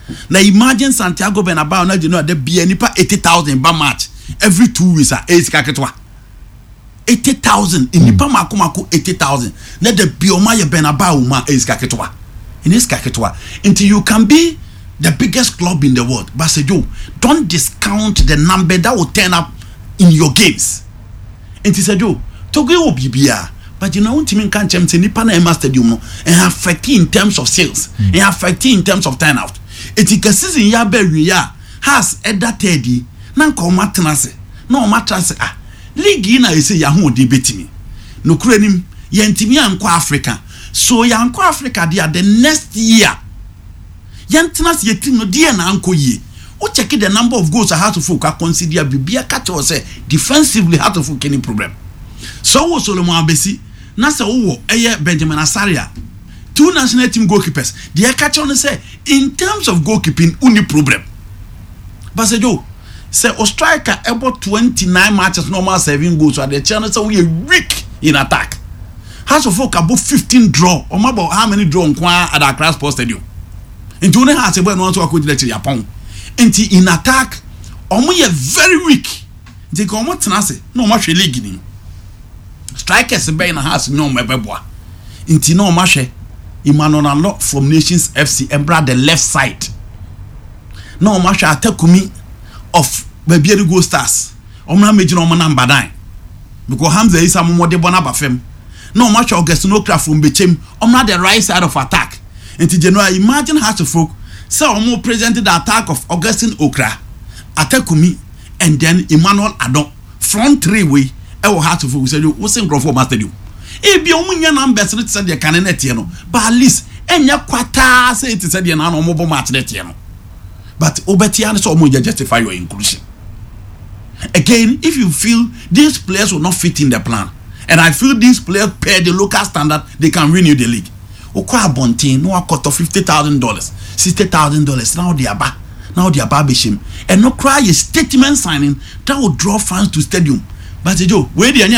Now imagine Santiago Bernabeu na you know there be nipa 80,000 ba match every 2 weeks sika ketwa 80,000 in nipa mako 80,000 na there be o ma ye Bernabeu ma sika ketwa in sika ketwa until you can be the biggest club in the world. But say Joe, don't discount the number that will turn up in your games. And he said, Joe, Togo will be beer. But you know, Timmy can't say Nipa na Stadium no, and affecting in terms of sales, and affecting in terms of turnout. It is a season ya berry ya has Edda Teddy, Nanko Matanase, no matras League na say Yahoo debate me. No crenim, Yentimi and Africa. So Yanko Africa, they are the next year. Yantinas yetim no dear na anko ye. O check the number of goals how to folk consider bibia catch or say defensively how to folk any problem. So Solomon Abesi, Nasa Owo, Benjamin Asaria, 2 national team goalkeepers. The catch on say in terms of goalkeeping, only problem. But say Joe, say a striker about 29 matches, normal 7 goals. So the channel say we are weak in attack. How to folk about 15 draw or about how many draw at the Accra Sports Stadium. Into one has a boy no to akodi lecture Japan. Enti in attack, omo ye very weak. They come out tenase, no ma hwe league ni. Strikers be na house no mebeboa. Enti no ma hwe Emmanuel Unlock from Nations FC embra the left side. No ma hwe Atakumi of Babieri Go Stars. Omo na meji no mo number 9. Because Hamza Isa mo de bona bafem. No ma hwe Augustino Okra from Bechem, omo na the right side of attack. Into January, imagine how to folk say almost presented the attack of Augustine Okra, Atakumi, and then Emmanuel Adon front 3 way. I will have to folk say you was in Grove Master you. If you only number said the canonetiano, but at least and ya quata say it said the no mobile match netiano. But Obetian so much justify your inclusion. Again, if you feel these players will not fit in the plan, and I feel these players pay the local standard, they can renew the league. Okwa Bontin no cut of $50,000, $60,000. Now they are bishim. And no cry a statement signing that will draw fans to stadium. But Joe, where the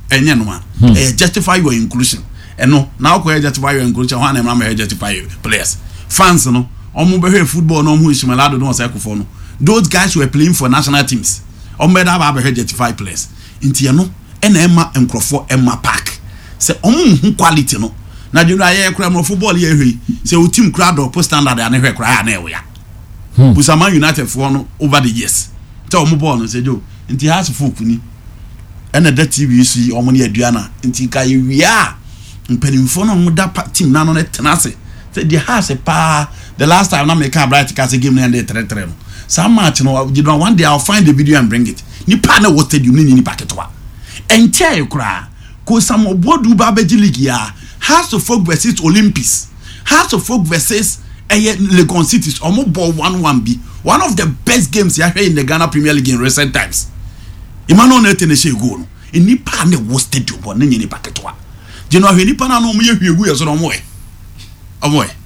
justify your inclusion. And no, now can justify your inclusion. One and justify players. Fans, no, almost football no who is malado no cycle. Those guys were playing for national teams. Justify players. Intiano, and Emma and Crawford Emma Park. Say quality no. Na jura ye kra mo football ye hwi say o team crowd or post standard and hwe kra na e we ya Busama United for no over the years tell mo ball no say jo nti house folk ni and that TV see omo ne aduana nti ka ye wia mpanimfo no mo da team na no ne tenase say the house pa the last time na me ka bright ka say game na dey 3-3 no some match no you know one day I'll find the video and bring it ni pa na what stadium ni paketwa entia kra ko some obodu ba beji league ya House of Folk versus Olympics. House of Folk versus Legon Cities. Almost ball 1-1B. One of the best games you have in the Ghana Premier League in recent times. Emmanuel Neteneshe go. In Nipa ne wo stadium bo ne ni paketwa. Je no hwe Nipa na no mo ye hwegu ye so no mo e. Omo e.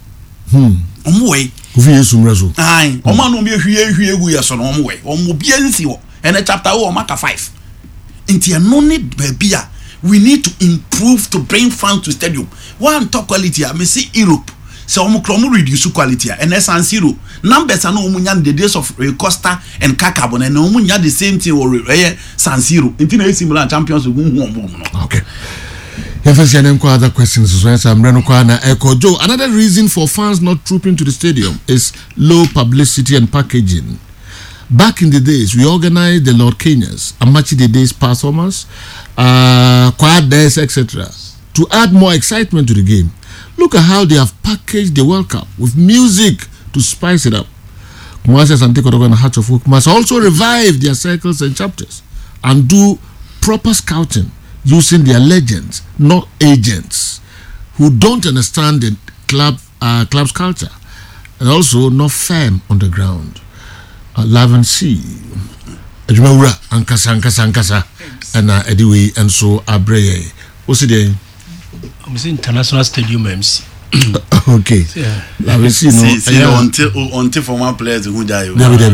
Omo e. Ofi Yesu mrezo. Ai, omo no mo ye hwegu ye so no mo e. Omo bia nsi wo. Ene chapter 1 maka 5. Inti no need babia. We need to improve to bring fans to stadium. One top quality, I may see Europe. So omo reduce quality. And San Siro numbers are no omunya the days of Costa and Kakabon and omunya the same thing or San Siro. Intina similar champions. Okay. If I other questions, Joe, another reason for fans not trooping to the stadium is low publicity and packaging. Back in the days, we organized the Lord Kenyas, Amachi the Days performance, Quiet Days, etc. to add more excitement to the game. Look at how they have packaged the World Cup with music to spice it up. Kumasi and Tekotogo and Hearts of Oak must also revive their circles and chapters and do proper scouting using their legends, not agents, who don't understand the club's culture and also not firm on the ground. Love and see. Ejumawura ankasa and anyway and so abreye. What's it there? I'm saying International Stadium MC. Okay. Yeah. Love and see no. Until former players who die.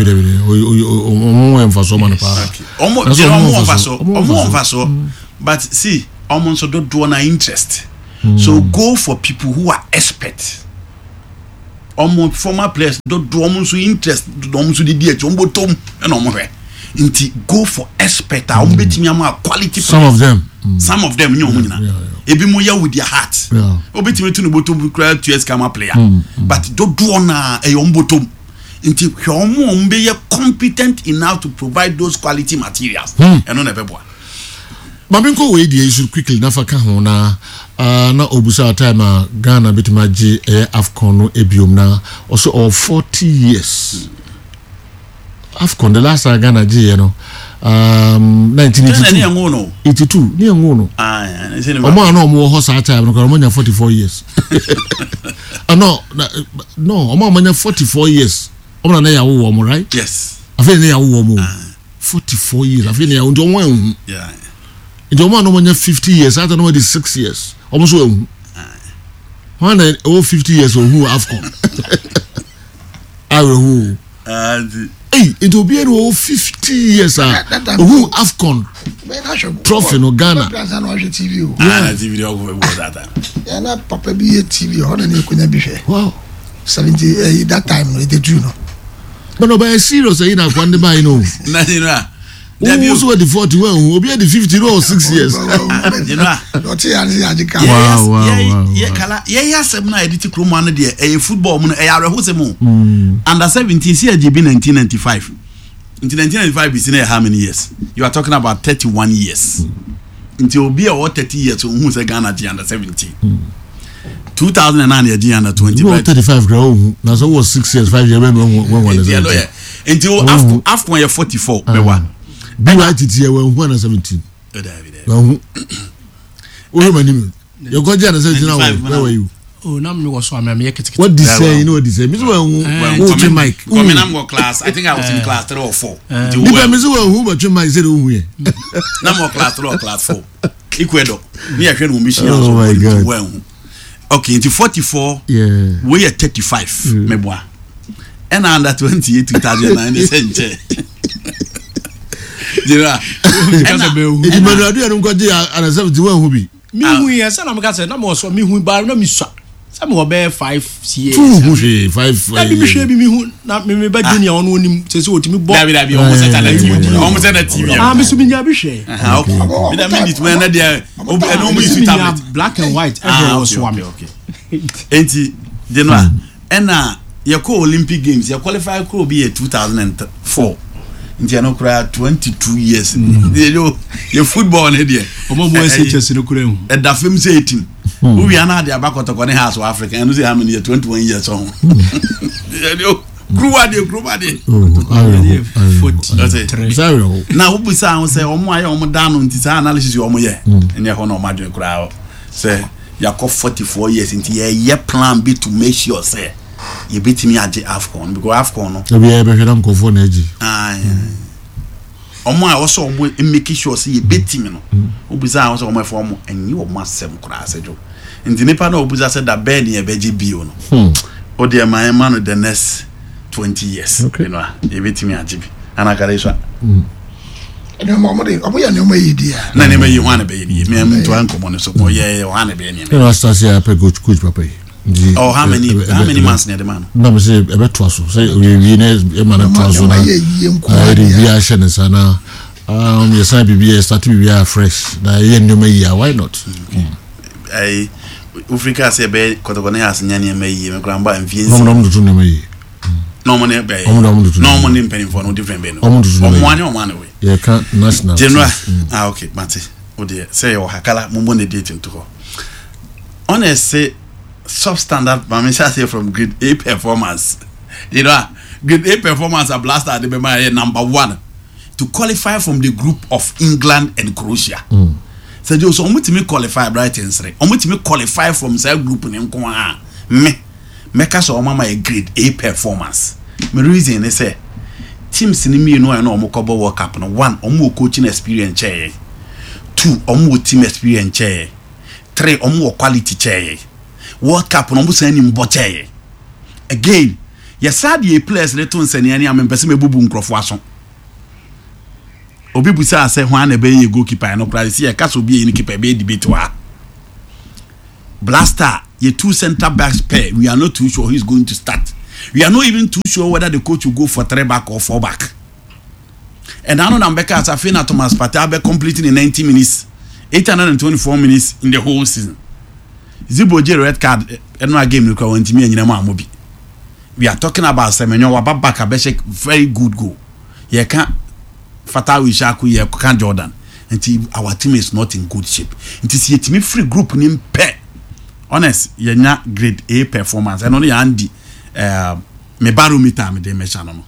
But see, almost don't do an interest. So go for people who are experts. omo former players do omo so interest do omo so di echi omo tom e na omo hwe nti go for expert a omo betimi am quality some of them nye omo nyina ebi mo ya with their heart obetimi tu no botom kra 2 years kama player but do na e omo botom nti hwe omo be ye competent enough to provide those quality materials eno na beboa Maminko we die issue quickly na faka ho na obusa time Ghana bitima gi AFCON no ebiom na also of 40 years AFCON the last time Ghana gi 1982 82 ni enwo no omo ana omo ho sa time no omo nya 44 years no omo nya 44 years omo na ya wo omo right yes afi na ya wo omo 44 years afi na ya ndo omo ehun yeah Into one no 50 years, I don't know what is 6 years. Almost one 50 years or who AFCON. I will who. Hey, it will be 50 years. Who AFCON trophy no Ghana. Wow. 70 that time it do no. But no, by serious, you know, one by no. Also at the 41, will be at the 50 or 6 years. You know, under 17, see GB 1995. In 1995, is in how many years? You are talking about 31 years. Until be or 30 years, who's a Ghana G under 17. 2009 G under 20. 35 grow. Now, so was 6 years, 5 years when one is until after you're 44. Be right it here when 117. Where you got there 17 where were you? Oh, now me was so I'm what did say? You know what they say? Mr. Mike. Coming I'm class. I think I was in class 3 or 4. Mr. Who but Mike said who here? No more class 3 or class 4. Ecuador. Me a friend mission. Oh my God. Okay, into 44. Yeah. We are 35. Me boy. And under 28 2009 the same. Jira. It man do don't go there and 71 who be. Me who yes, and I'm going to say, no more so me who bar no me so. Some will bear 5 years. 2 5. Let me show me who not me by junior on him says what me boy. David almost at TV. Almost at TV. Ah, me so me ya be share. Okay. Me that mean it when there and tablet black and white everywhere was swam. Okay. Enti Genoa. And you call Olympic Games, you qualify could be 2004. Indiano cry 22 years. Your football in here. Omo boy say chess no kure hu. And that film say team. Who we are now the back of the house of Africa and see how many 21 years on. Grew at 40. Now who sound say omo down on this analysis you omo ye. And you no imagine crowd. Say you 44 years into your plan be to make sure say you beat me at AFCON because AFCON no. We be hwe am kofo na agi. Omo a also make sure say you beat me no. Obisa also omo for omo enyi omo asem kura asejo. Nti nipa na obisa say da ben e beji bio no. O de my man the next 20 years. You know, you beat me agi bi. Ana kare so. No more omo ya no mayi dia. Na ne mayi wan be yi. Me am to anko mo so mo ye wan be ni. No Anastasia pe coach papa. Oh, how many months near the man? No, say a bit twice. Say we a man twice. We are sharing sana. Yes, I be start to be fresh. Na ye no me why not? Africa say be kotokone has nyane me me gramba enfiensi. No do no me. No money be. No money penny for no different be no. One way. Yeah, can't national. General. Okay, Mate. O dear, say o hakala mo mo ne date to her. Honest say substandard mamisha say from grade A performance. You know, grade A performance are blaster the number 1 to qualify from the group of England and Croatia. So you so me qualify bright and say me qualify from that group in nko me ka so mama a grade A performance. My reason is say teams ni me no omo kobo World Cup no 1 omo coaching experience chair. 2 omo team experience chair. 3 omo quality chair. World Cup no musa ni mboche again yes the players let on sene ani am pese mebubu nkrofo aso obi busa say ho na be goalkeeper no price e ka so bi ni keeper be debate wa blaster Your 2 center backs pair, we are not too sure who's going to start. We are not even too sure whether the coach will go for 3 back or 4 back. And I know Nambeka as I feel that Thomas Partey completing in 90 minutes, 824 minutes in the whole season. Ziboje red card and no game look on me and Mobi. We are talking about Semenyo Wababa Kabeshek, very good goal. You can't Fatawi Shaku, you can't Jordan. Until our team is not in good shape. It is yet me free group name pair. Honest, you're not grade A performance. And only Andy me barometer me de measure no.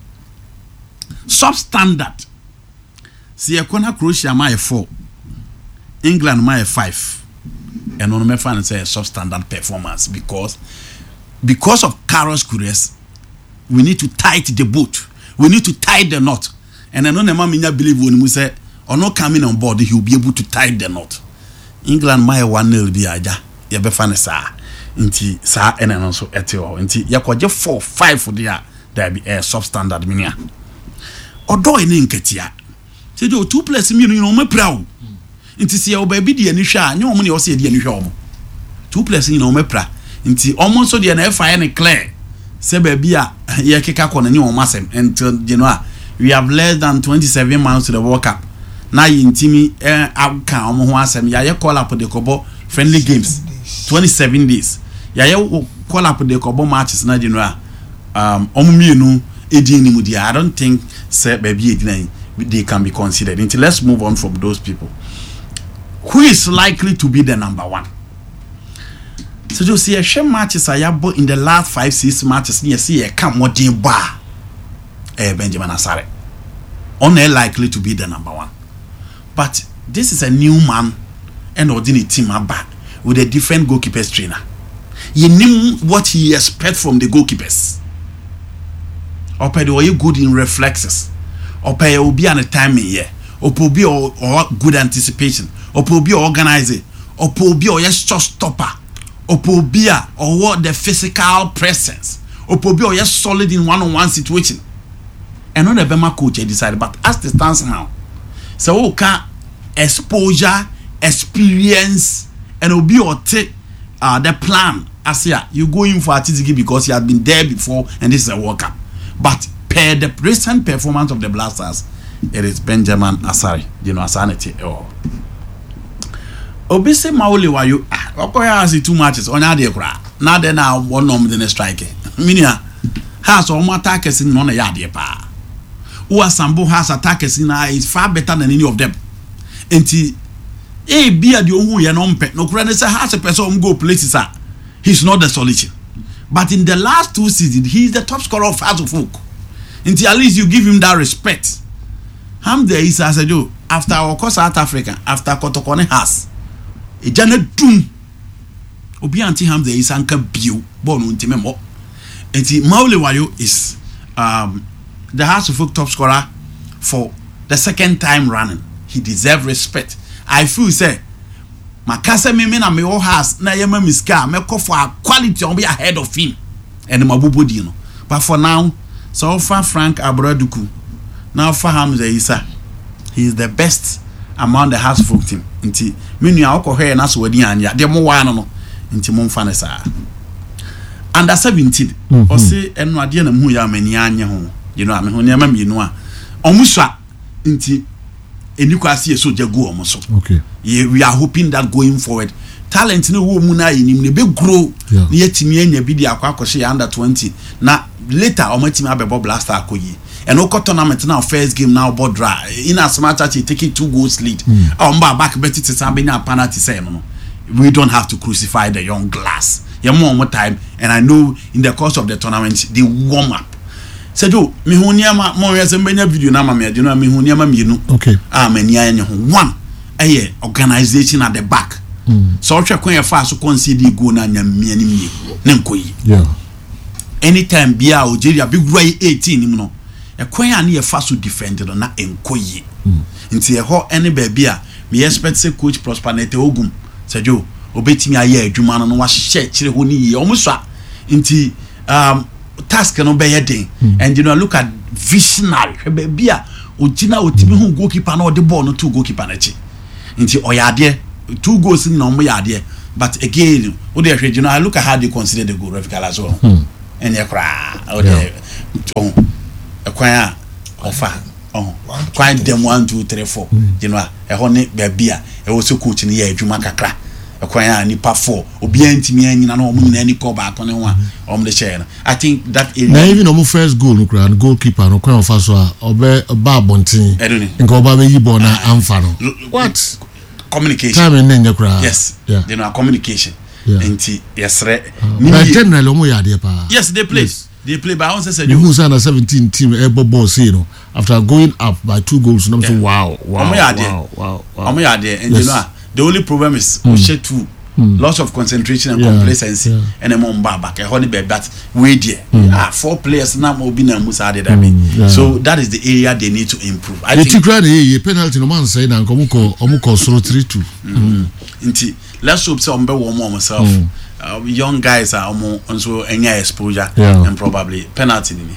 Substandard. See Ekwana Croatia my 4. England my 5. And on me fan say substandard performance because of Carlos Queiroz, we need to tight the boat. We need to tie the knot. And I know the man believe when we say or not coming on board, he will be able to tie the knot. England my 1-0 be aja. Ya be fan sa. Inti sa and also etio. Inti ya kwa je 4-5 for there be a substandard minia. Odo ene nketia. Se do 2 players mi no me pra. Inti se ya obabi de ani hwa, nya omo ne o se de ani hwa omo. 2 players ni no me pra. Inti omo so de na fa ne clear. Se ba bi a ye keka kọ na ni omo asem until you know we have less than 27 months to the World Cup. Now intimi outcome omo ho asem ya ye call up the kobo friendly games 27 days ya ye call up the kobo matches na general omo mienu edin ni mudi. I don't think say baby edin they can be considered. Until let's move on from those people. Who is likely to be the number 1? So you see a share matches I have in the last 5-6 matches you see a come more din bar Benjamin Asare unlikely to be the number 1. But this is a new man and ordinary team back with a different goalkeepers trainer. You knew what he expect from the goalkeepers. Ope they were good in reflexes. Ope will be on a timing here. Ope will be or good anticipation. Ope will be organizing. Ope will be or yes just stopper. Ope will be or what the physical presence. Ope will be or yes solid in one-on-one situation. And not the Bema coach decided, but as the stands now. So okay, exposure, experience, and will be or take the plan. As you go in for Atizigi because you have been there before, and this is a World Cup. But per the recent performance of the Blasters, it is Benjamin Asare. You know, Asanity. Oh, Obese Maoli wa you. Okoya has 2 matches. Onya de kura. Now then now one nom the strike. Minia has all more attackers in on a yard pa. Sambo has attackers in is far better than any of them. Enti be at the who you no credit has a person go places. He's not the solution. But in the last 2 seasons, he's the top scorer of Hearts of Oak. Until at least you give him that respect. Hamza is as a do after our course South Africa, after Kotokone has a Janet Doom. Obi anti Hamza is anka bio born untimemo. Enti Maule Wayo is the Hearts of Oak top scorer for the 2nd time running. He deserves respect. I feel say Makasa me na me o has na yema miska me ko for quality on be ahead of him and mabubo di no. But for now, so far Frank Abraduku, now for Hamza Isa, he is the best among the Hearts of Oak team. Nti me nua okohwe na so wadi anya de mo wa no nti mo mfa ne sa. Under 17 o se enu ade na mu ya mani anya ho. You know, I mean, when you know, Omusha, inti, Enukwasi so jago omoso. Okay. We are hoping that going forward, talent no woman in him be grow. Yet me and be the aqua under 20. Now later, Omatima Bebo Blaster Koyi. And no tournament now, first game now, board dry. In as much as he taking 2 goals lead. Back better to Sabina penalty say no. We don't have to crucify the young glass. More time, and I know in the course of the tournament they warm up. Said do me huniama mo yesembenya video na ma me ade no me huniama mienu. Okay. Mani anya ho. 1 organization at the back. So hwe kon ye fa so concede go na anya miani mie ne nkoyi. Yeah. Anytime bia Algeria big way 18 nim no. E kon ya na ye fa so defend no na enkoyi. Nti e ho ene ba bia me expect say coach Prosper Nete Ogum. Said do obetimi aye adwuma no wa hye kire ho ni ye. Omo so nti task no be yedin and you know look at visionary be a ojina otimi hu goalkeeper na o de ball no to goalkeeper na chi nti oyade 2 goals na o mo yade but again you know I look at how they consider the goal Rafika as well and you cry a choir offer quite them 1 2 3 4 you know a honey baby e also coaching here adwuma kakra a choir nipa 4 obi antimi anyina na omu nyina ani call back on the share. I think that area now even on first goal no and goalkeeper no kwan fa so a obe ba bontin nka oba be yibo na amfa no what communication time in nyakra yes yeah. You know communication enti yesre but generally omo yade pa yes they play they play by once said you who's under 17 team ball say no after going up by 2 goals no say wow omo yade and you know the only problem is share too lots of concentration and complacency and a mom back a honey baby that way there 4 players now will be na musa did I mean so that is the area they need to improve. I think a penalty no man say na omuko soro 3-2 nti let's hope some be warm myself young guys are also any exposure and probably penalty ni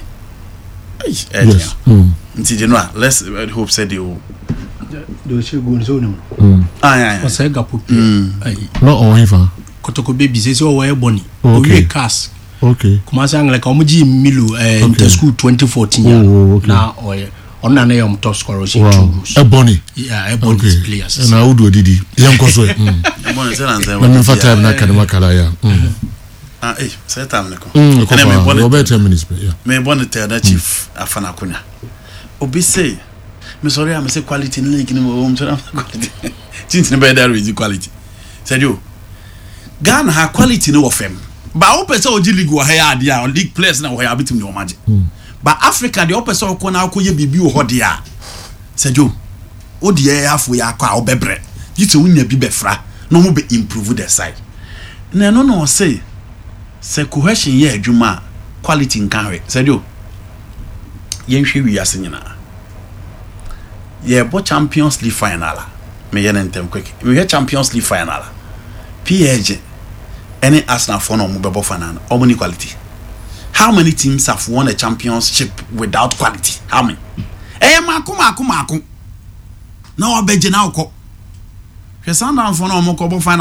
yes. Nti you know let's hope say they will do she go zone yeah say gapo no on hifa kotoko baby say o we boni o we cast okay kuma say like omuji milu inter school 2014 na on na yam top scorer she choose Ebony Ebony players and how do didi yanko so Ebony say na say me fata na kadema kala ya say time nko me Robert 10 minutes yeah me Ebony tell that chief afana kunya obi say me sorry I say quality in league ni mo so quality tinti be there with quality said you Ghana ha quality no ofem ba o pese o ji league wo ha ya ade a league players na wo ya bitim ni o maje ba Africa de o pese o ko na akoye bibi wo hode a said you o de ya afo ya akwa obebre yiti unya bi befra no mo be improve the side na no say cohesion ye adwuma quality nkan we said you yen hwe wi ase nyina ye bo Champions League final me yen entem quick we hear Champions League final PSG any Arsenal for no mo be bo final omni quality. How many teams have won a championship without quality? How many? Mako na obeje na ukọ hwe Sundown for no mo ko bo final